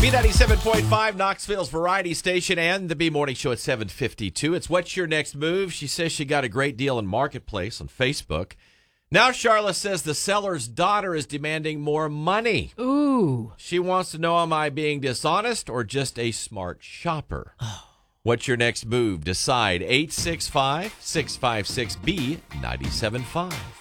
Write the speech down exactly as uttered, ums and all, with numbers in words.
B ninety-seven point five, Knoxville's variety station, and the B Morning Show at seven fifty-two. It's What's Your Next Move? She says she got a great deal in Marketplace on Facebook. Now Charla says the seller's daughter is demanding more money. Ooh. She wants to know, am I being dishonest or just a smart shopper? What's your next move? Decide. eight six five, six five six, B nine seven five.